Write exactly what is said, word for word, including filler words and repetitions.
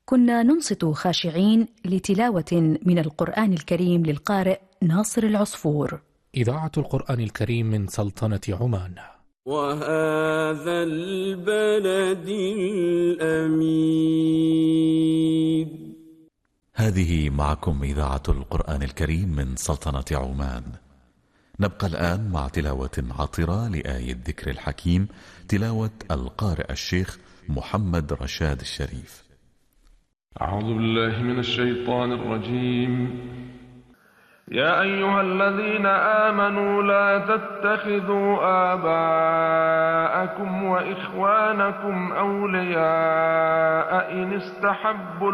كنا ننصت خاشعين لتلاوة من القرآن الكريم للقارئ ناصر العصفور. إذاعة القرآن الكريم من سلطنة عمان. وهذا البلد الأمين. هذه معكم إذاعة القرآن الكريم من سلطنة عمان. نبقى الآن مع تلاوة عطرة لآية ذكر الحكيم، تلاوة القارئ الشيخ محمد رشاد الشريف. أعوذ بالله من الشيطان الرجيم. يا أيها الذين آمنوا لا تتخذوا آباءكم وإخوانكم أولياء إن استحبوا